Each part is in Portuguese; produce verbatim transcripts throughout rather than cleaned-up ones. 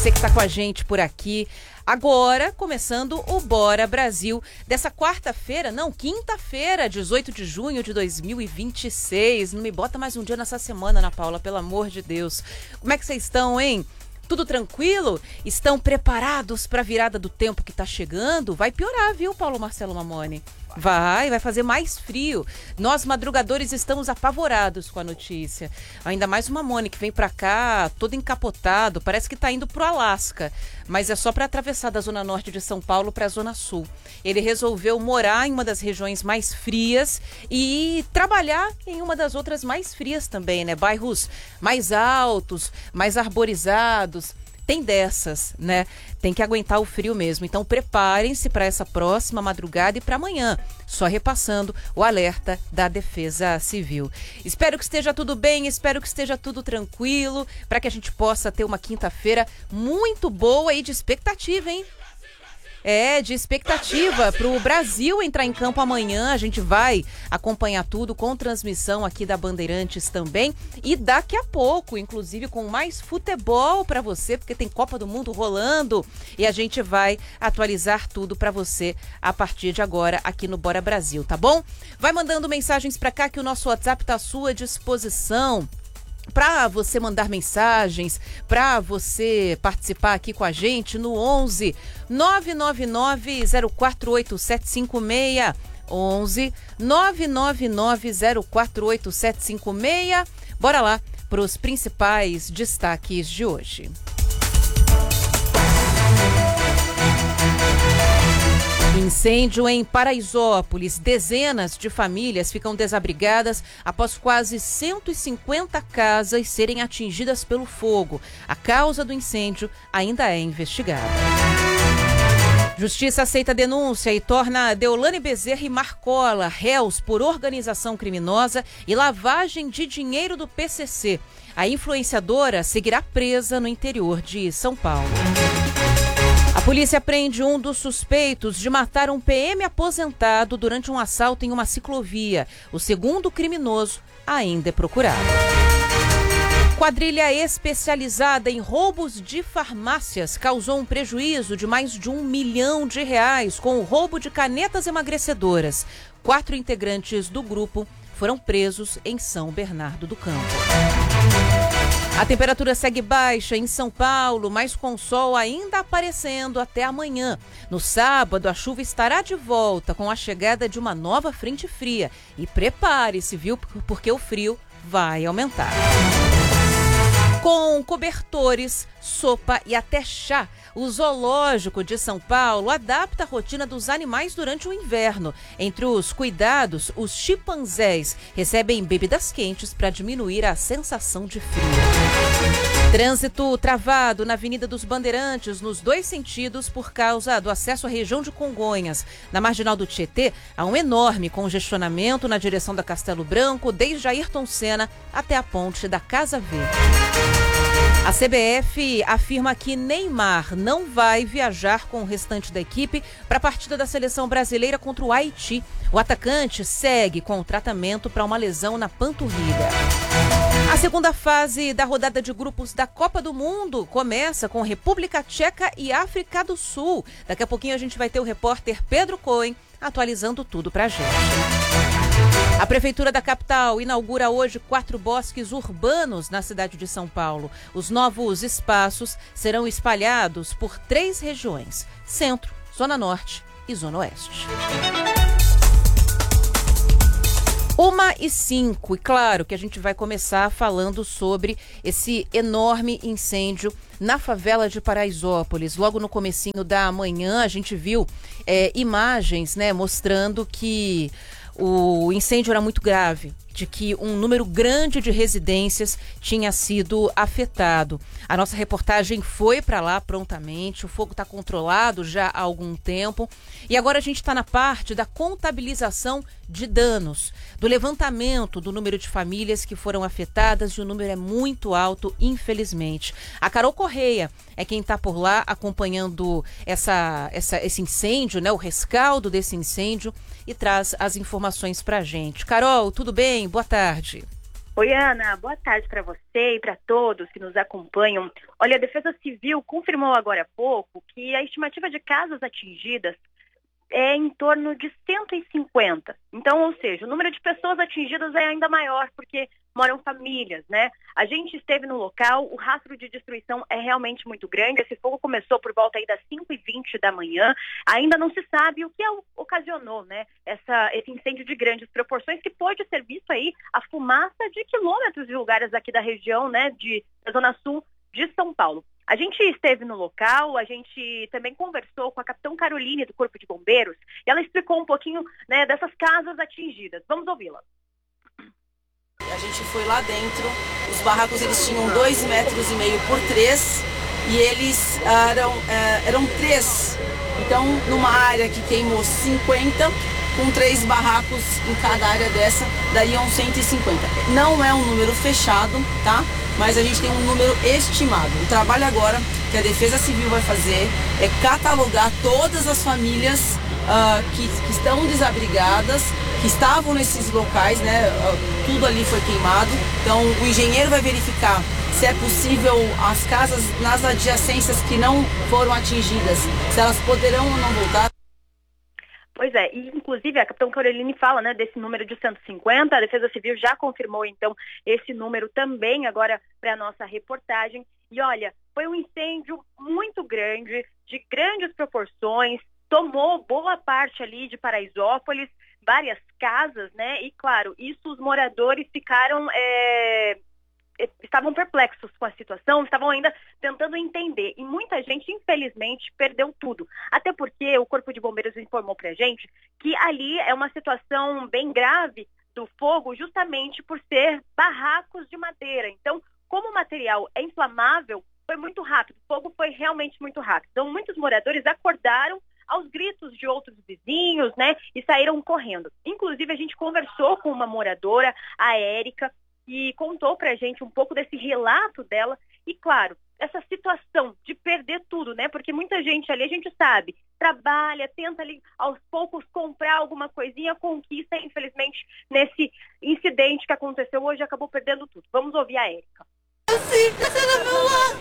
Você que está com a gente por aqui. Agora, começando o Bora Brasil dessa quarta-feira, não, quinta-feira, dezoito de junho de dois mil e vinte e seis. Não me bota mais um dia nessa semana, Ana Paula, pelo amor de Deus. Como é que vocês estão, hein? Tudo tranquilo? Estão preparados para a virada do tempo que está chegando? Vai piorar, viu, Paulo Marcelo Mamone? Vai, vai fazer mais frio. Nós, madrugadores, estamos apavorados com a notícia. Ainda mais o Mamone, que vem pra cá todo encapotado, parece que tá indo pro Alasca. Mas é só para atravessar da zona norte de São Paulo para a zona sul. Ele resolveu morar em uma das regiões mais frias e trabalhar em uma das outras mais frias também, né? Bairros mais altos, mais arborizados. Tem dessas, né? Tem que aguentar o frio mesmo. Então preparem-se para essa próxima madrugada e para amanhã. Só repassando o alerta da Defesa Civil. Espero que esteja tudo bem, espero que esteja tudo tranquilo, para que a gente possa ter uma quinta-feira muito boa e de expectativa, hein? É, de expectativa para o Brasil entrar em campo amanhã. A gente vai acompanhar tudo com transmissão aqui da Bandeirantes também. E daqui a pouco, inclusive, com mais futebol para você, porque tem Copa do Mundo rolando. E a gente vai atualizar tudo para você a partir de agora aqui no Bora Brasil, tá bom? Vai mandando mensagens para cá que o nosso WhatsApp está à sua disposição. Para você mandar mensagens, para você participar aqui com a gente no onze nove nove nove zero quatro oito sete cinco seis, onze nove nove nove zero quatro oito sete cinco seis. Bora lá para os principais destaques de hoje. Incêndio em Paraisópolis. Dezenas de famílias ficam desabrigadas após quase cento e cinquenta casas serem atingidas pelo fogo. A causa do incêndio ainda é investigada. Justiça aceita a denúncia e torna Deolane Bezerra e Marcola réus por organização criminosa e lavagem de dinheiro do P C C. A influenciadora seguirá presa no interior de São Paulo. A polícia prende um dos suspeitos de matar um P M aposentado durante um assalto em uma ciclovia. O segundo criminoso ainda é procurado. Quadrilha especializada em roubos de farmácias causou um prejuízo de mais de um milhão de reais com o roubo de canetas emagrecedoras. Quatro integrantes do grupo foram presos em São Bernardo do Campo. A temperatura segue baixa em São Paulo, mas com sol ainda aparecendo até amanhã. No sábado, a chuva estará de volta com a chegada de uma nova frente fria. E prepare-se, viu? Porque o frio vai aumentar. Com cobertores, sopa e até chá, o Zoológico de São Paulo adapta a rotina dos animais durante o inverno. Entre os cuidados, os chimpanzés recebem bebidas quentes para diminuir a sensação de frio. Trânsito travado na Avenida dos Bandeirantes, nos dois sentidos, por causa do acesso à região de Congonhas. Na Marginal do Tietê, há um enorme congestionamento na direção da Castelo Branco, desde Ayrton Senna até a ponte da Casa Verde. A C B F afirma que Neymar não vai viajar com o restante da equipe para a partida da seleção brasileira contra o Haiti. O atacante segue com o tratamento para uma lesão na panturrilha. A segunda fase da rodada de grupos da Copa do Mundo começa com República Tcheca e África do Sul. Daqui a pouquinho a gente vai ter o repórter Pedro Cohen atualizando tudo pra gente. A Prefeitura da capital inaugura hoje quatro bosques urbanos na cidade de São Paulo. Os novos espaços serão espalhados por três regiões: Centro, Zona Norte e Zona Oeste. Uma e cinco, e claro que a gente vai começar falando sobre esse enorme incêndio na favela de Paraisópolis. Logo no comecinho da manhã a gente viu é, imagens, né, mostrando que o incêndio era muito grave, de que um número grande de residências tinha sido afetado. A nossa reportagem foi para lá prontamente, o fogo está controlado já há algum tempo e agora a gente está na parte da contabilização de danos, do levantamento do número de famílias que foram afetadas, e o número é muito alto, infelizmente. A Carol Correia é quem está por lá acompanhando essa, essa, esse incêndio, né, o rescaldo desse incêndio, e traz as informações para a gente. Carol, tudo bem? Boa tarde. Oi, Ana, boa tarde para você e para todos que nos acompanham. Olha, a Defesa Civil confirmou agora há pouco que a estimativa de casas atingidas é em torno de cento e cinquenta. Então, ou seja, o número de pessoas atingidas é ainda maior, porque moram famílias, né? A gente esteve no local, o rastro de destruição é realmente muito grande. Esse fogo começou por volta aí das cinco e vinte da manhã. Ainda não se sabe o que ocasionou, né? Essa, esse incêndio de grandes proporções, que pode ser visto aí a fumaça de quilômetros de lugares aqui da região, né? De, da Zona Sul de São Paulo. A gente esteve no local, a gente também conversou com a capitã Caroline do Corpo de Bombeiros e ela explicou um pouquinho, né, dessas casas atingidas. Vamos ouvi-la. A gente foi lá dentro, os barracos eles tinham dois metros e meio por três e eles eram, eram três. Então, numa área que queimou cinquenta, com três barracos em cada área dessa, dariam cento e cinquenta. Não é um número fechado, tá? Mas a gente tem um número estimado. O trabalho agora que a Defesa Civil vai fazer é catalogar todas as famílias uh, que, que estão desabrigadas, que estavam nesses locais, né? Uh, tudo ali foi queimado. Então o engenheiro vai verificar se é possível as casas nas adjacências que não foram atingidas, se elas poderão ou não voltar. Pois é, e inclusive a capitã Caroline fala, né, desse número de cento e cinquenta, a Defesa Civil já confirmou então esse número também agora para a nossa reportagem. E olha, foi um incêndio muito grande, de grandes proporções, tomou boa parte ali de Paraisópolis, várias casas, né, e claro, isso os moradores ficaram... É... estavam perplexos com a situação, estavam ainda tentando entender. E muita gente, infelizmente, perdeu tudo. Até porque o Corpo de Bombeiros informou pra gente que ali é uma situação bem grave do fogo, justamente por ser barracos de madeira. Então, como o material é inflamável, foi muito rápido. O fogo foi realmente muito rápido. Então, muitos moradores acordaram aos gritos de outros vizinhos, né, e saíram correndo. Inclusive, a gente conversou com uma moradora, a Érica, e contou pra gente um pouco desse relato dela e, claro, essa situação de perder tudo, né? Porque muita gente ali, a gente sabe, trabalha, tenta ali aos poucos comprar alguma coisinha, conquista, e, infelizmente, nesse incidente que aconteceu hoje, acabou perdendo tudo. Vamos ouvir a Érica. Sim, você era meu lar.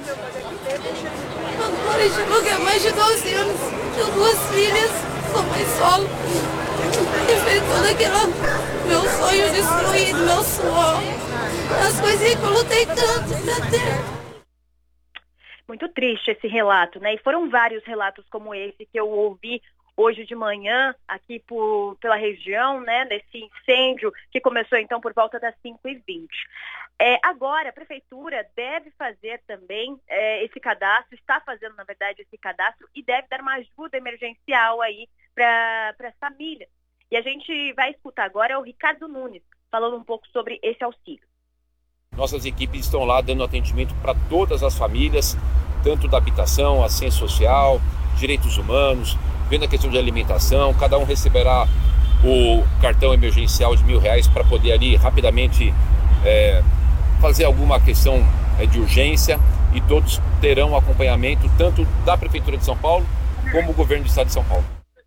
Agora chegou que é mais de doze anos, tenho duas filhas, sou mãe solo. E fez todo aquele meu sonho destruído, meu suor. As coisinhas que eu lutei tanto pra ter. Muito triste esse relato, né? E foram vários relatos como esse que eu ouvi hoje de manhã aqui por, pela região, né? Desse incêndio que começou então por volta das cinco e vinte. É, agora a prefeitura deve fazer também é, esse cadastro, está fazendo na verdade esse cadastro e deve dar uma ajuda emergencial aí para as famílias. E a gente vai escutar agora o Ricardo Nunes falando um pouco sobre esse auxílio. Nossas equipes estão lá dando atendimento para todas as famílias, tanto da habitação, assistência social, direitos humanos, vendo a questão de alimentação. Cada um receberá o cartão emergencial de mil reais para poder ali rapidamente é, fazer alguma questão é, de urgência, e todos terão acompanhamento tanto da Prefeitura de São Paulo como o Governo do Estado de São Paulo.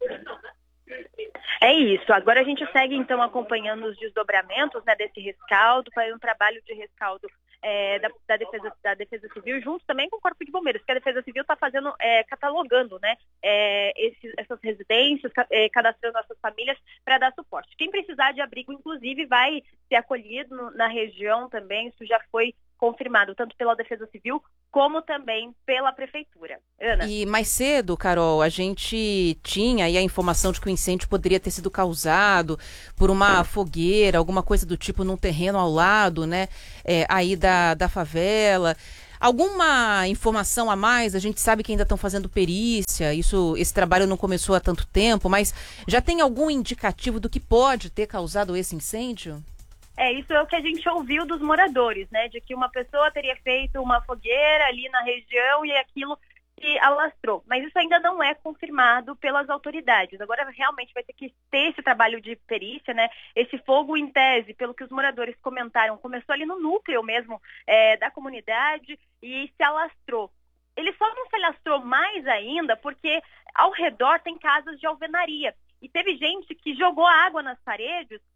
É isso. Agora a gente segue, então, acompanhando os desdobramentos, né, desse rescaldo, fazendo um trabalho de rescaldo é, da, da, defesa, da Defesa Civil, junto também com o Corpo de Bombeiros, que a Defesa Civil está fazendo, é, catalogando, né, é, esses, essas residências, é, cadastrando essas famílias para dar suporte. Quem precisar de abrigo, inclusive, vai ser acolhido no, na região também. Isso já foi confirmado, tanto pela Defesa Civil como também pela Prefeitura. Ana? E mais cedo, Carol, a gente tinha aí a informação de que o incêndio poderia ter sido causado por uma fogueira, alguma coisa do tipo, num terreno ao lado, né, é, aí da, da favela. Alguma informação a mais? A gente sabe que ainda estão fazendo perícia, isso, esse trabalho não começou há tanto tempo, mas já tem algum indicativo do que pode ter causado esse incêndio? É, isso é o que a gente ouviu dos moradores, né? De que uma pessoa teria feito uma fogueira ali na região e aquilo se alastrou. Mas isso ainda não é confirmado pelas autoridades. Agora realmente vai ter que ter esse trabalho de perícia, né? Esse fogo, em tese, pelo que os moradores comentaram, começou ali no núcleo mesmo é, da comunidade e se alastrou. Ele só não se alastrou mais ainda porque ao redor tem casas de alvenaria. E teve gente que jogou água nas paredes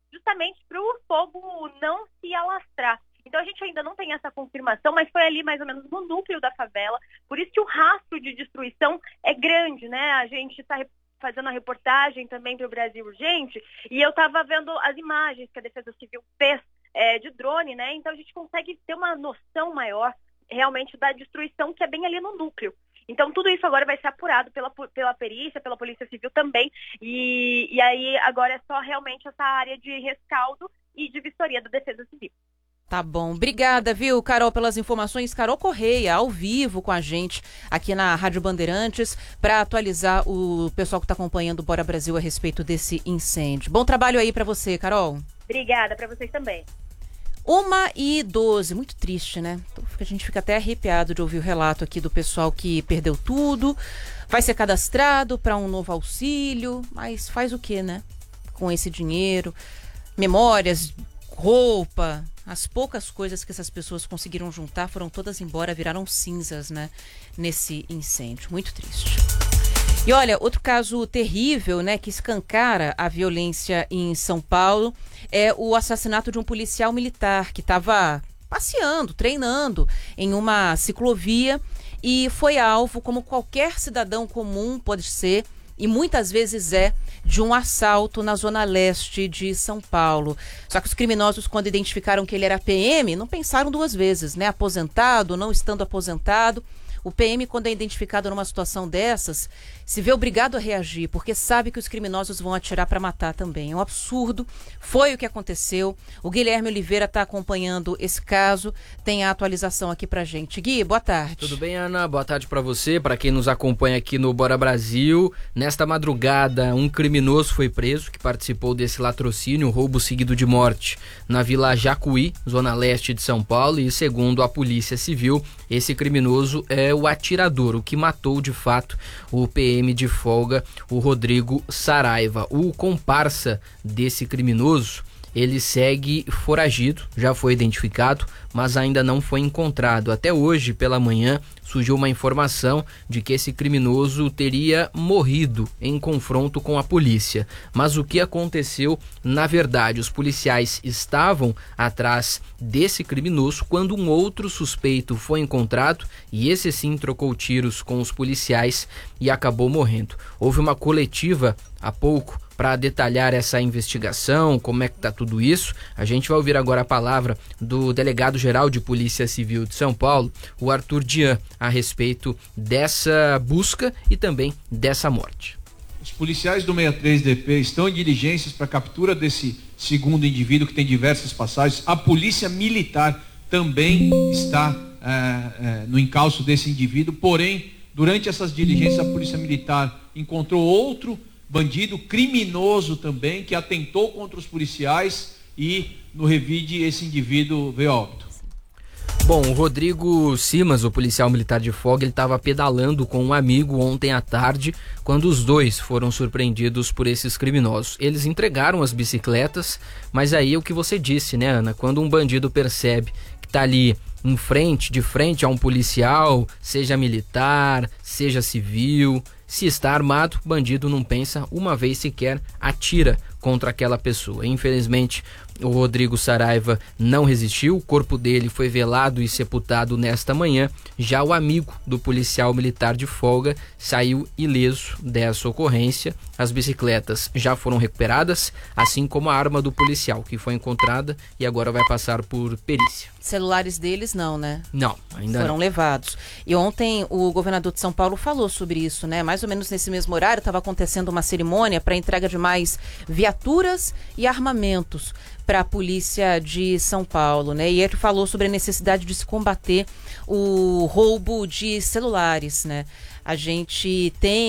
justamente para o fogo não se alastrar. Então a gente ainda não tem essa confirmação, mas foi ali mais ou menos no núcleo da favela, por isso que o rastro de destruição é grande, né? A gente está fazendo a reportagem também para o Brasil Urgente, e eu estava vendo as imagens que a Defesa Civil fez é, de drone, né? Então a gente consegue ter uma noção maior realmente da destruição que é bem ali no núcleo. Então tudo isso agora vai ser apurado pela, pela perícia, pela Polícia Civil também, e, e aí agora é só realmente essa área de rescaldo e de vistoria da Defesa Civil. Tá bom. Obrigada, viu, Carol, pelas informações. Carol Correia, ao vivo com a gente aqui na Rádio Bandeirantes, para atualizar o pessoal que está acompanhando o Bora Brasil a respeito desse incêndio. Bom trabalho aí para você, Carol. Obrigada, para vocês também. uma e doze, muito triste, né? A gente fica até arrepiado de ouvir o relato aqui do pessoal que perdeu tudo, vai ser cadastrado para um novo auxílio, mas faz o quê, né? Com esse dinheiro, memórias, roupa, as poucas coisas que essas pessoas conseguiram juntar foram todas embora, viraram cinzas, né? Nesse incêndio. Muito triste. E olha, outro caso terrível, né, que escancara a violência em São Paulo é o assassinato de um policial militar que estava passeando, treinando em uma ciclovia e foi alvo, como qualquer cidadão comum pode ser, e muitas vezes é, de um assalto na zona leste de São Paulo. Só que os criminosos, quando identificaram que ele era P M, não pensaram duas vezes, né? Aposentado, não estando aposentado. O P M, quando é identificado numa situação dessas, se vê obrigado a reagir, porque sabe que os criminosos vão atirar para matar também. É um absurdo. Foi o que aconteceu. O Guilherme Oliveira está acompanhando esse caso. Tem a atualização aqui pra gente. Gui, boa tarde. Tudo bem, Ana? Boa tarde para você, para quem nos acompanha aqui no Bora Brasil. Nesta madrugada, um criminoso foi preso que participou desse latrocínio, roubo seguido de morte, na Vila Jacuí, zona leste de São Paulo. E segundo a Polícia Civil, esse criminoso é o atirador, o que matou de fato o P M de folga, o Rodrigo Saraiva. O comparsa desse criminoso, ele segue foragido, já foi identificado, mas ainda não foi encontrado. Até hoje, pela manhã, surgiu uma informação de que esse criminoso teria morrido em confronto com a polícia. Mas o que aconteceu, na verdade, os policiais estavam atrás desse criminoso quando um outro suspeito foi encontrado e esse sim trocou tiros com os policiais e acabou morrendo. Houve uma coletiva há pouco para detalhar essa investigação, como é que tá tudo isso. A gente vai ouvir agora a palavra do delegado-geral de Polícia Civil de São Paulo, o Arthur Dian, a respeito dessa busca e também dessa morte. Os policiais do sessenta e três D P estão em diligências para a captura desse segundo indivíduo que tem diversas passagens. A Polícia Militar também está é, é, no encalço desse indivíduo, porém, durante essas diligências, a Polícia Militar encontrou outro bandido criminoso também, que atentou contra os policiais e no revide esse indivíduo veio a óbito. Bom, o Rodrigo Simas, o policial militar de folga, ele estava pedalando com um amigo ontem à tarde, quando os dois foram surpreendidos por esses criminosos. Eles entregaram as bicicletas, mas aí é o que você disse, né, Ana? Quando um bandido percebe que está ali em frente, de frente a um policial, seja militar, seja civil, se está armado, bandido não pensa uma vez sequer, atira contra aquela pessoa. Infelizmente, o Rodrigo Saraiva não resistiu, o corpo dele foi velado e sepultado nesta manhã. Já o amigo do policial militar de folga saiu ileso dessa ocorrência. As bicicletas já foram recuperadas, assim como a arma do policial, que foi encontrada e agora vai passar por perícia. Celulares deles não, né? Não, ainda Foram não. levados. E ontem o governador de São Paulo falou sobre isso, né? Mais ou menos nesse mesmo horário estava acontecendo uma cerimônia para entrega de mais viaturas e armamentos para a polícia de São Paulo, né? E ele falou sobre a necessidade de se combater o roubo de celulares, né? A gente tem